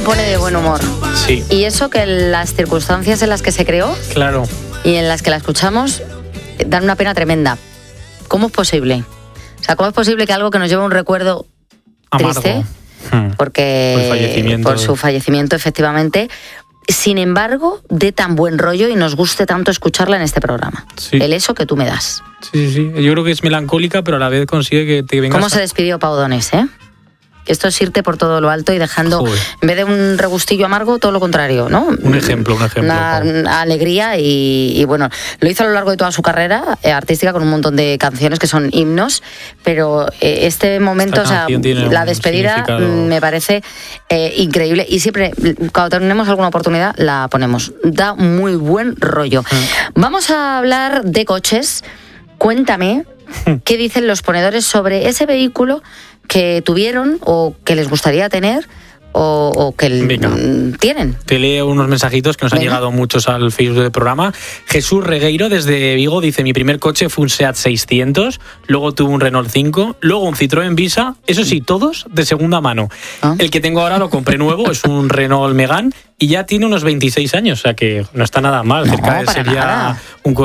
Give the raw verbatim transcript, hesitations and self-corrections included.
pone de buen humor. Sí. Y eso que las circunstancias en las que se creó Claro. y en las que la escuchamos dan una pena tremenda. ¿Cómo es posible? O sea, ¿cómo es posible que algo que nos lleva un recuerdo Amargo. triste, Hmm. porque Por el fallecimiento. por su fallecimiento, efectivamente, sin embargo, dé tan buen rollo y nos guste tanto escucharla en este programa? Sí. El eso que tú me das. Sí, sí, sí. Yo creo que es melancólica, pero a la vez consigue que te vengas... ¿Cómo se despidió Pau Donés, eh? Esto es irte por todo lo alto y dejando, Joder. en vez de un regustillo amargo, todo lo contrario, ¿no? Un ejemplo, un ejemplo. Una, Pau. una alegría y, y, bueno, lo hizo a lo largo de toda su carrera eh, artística con un montón de canciones que son himnos, pero eh, este momento, Esta o sea, canción tiene la un despedida significado. mm, me parece eh, increíble y siempre, cuando tenemos alguna oportunidad, la ponemos. Da muy buen rollo. Mm. Vamos a hablar de coches. Cuéntame qué dicen los ponedores sobre ese vehículo que tuvieron o que les gustaría tener o, o que Venga. mm, tienen. Te leo unos mensajitos que nos han Venga. llegado muchos al Facebook del programa. Jesús Regueiro desde Vigo dice: mi primer coche fue un Seat seiscientos, luego tuve un Renault cinco, luego un Citroën Visa, eso sí, todos de segunda mano. Ah. El que tengo ahora lo compré nuevo, es un Renault Megane y ya tiene unos veintiséis años, o sea que no está nada mal. No, Cerca de para sería nada. un